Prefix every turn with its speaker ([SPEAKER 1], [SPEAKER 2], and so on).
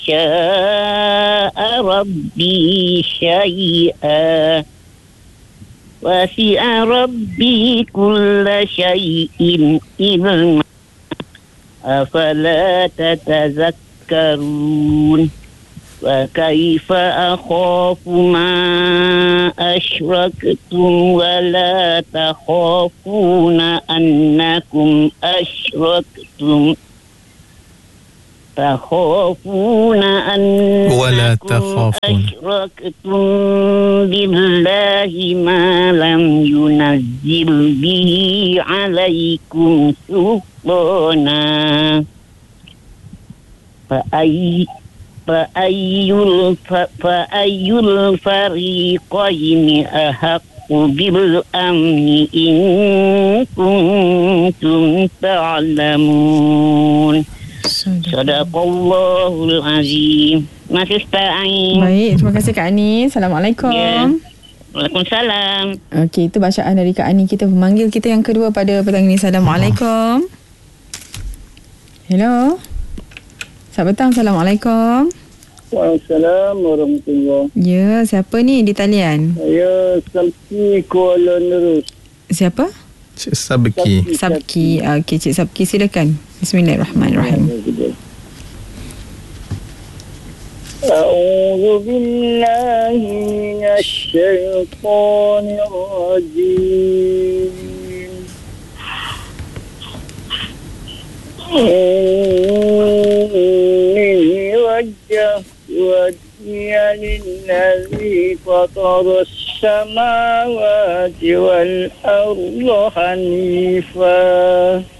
[SPEAKER 1] شاء ربي شيئا وسع ربي كل شيء علما أفلا تتذكرون وكيف أخاف ما أشركتم ولا تخافون أنكم أشركتم أشركتم بالله ما لم ينزل به عليكم سلطانا فأي الفريقين أحق بالأمن إن كنتم تعلمون. Sadaqallahul Azim. Masih Ustaz.
[SPEAKER 2] Baik, terima kasih Kak Ani. Assalamualaikum.
[SPEAKER 1] Ya. Waalaikumsalam.
[SPEAKER 2] Okey, itu bacaan dari Kak Ani. Kita memanggil kita yang kedua pada petang ini. Assalamualaikum. Hello. Selamat petang. Assalamualaikum.
[SPEAKER 3] Waalaikumsalam warahmatullahi.
[SPEAKER 2] Ya, siapa ni di talian?
[SPEAKER 3] Saya Sabki Kuala Nerus.
[SPEAKER 2] Siapa?
[SPEAKER 4] Cik Sabki.
[SPEAKER 2] Sabki. Okey, Cik Sabki, silakan. Bismillahirrahmanirrahim.
[SPEAKER 3] A'udzu billahi minasyaitonir rajim. Inni wajjahtu wajhiya lillazi fatara as-samawati wal arda hanifan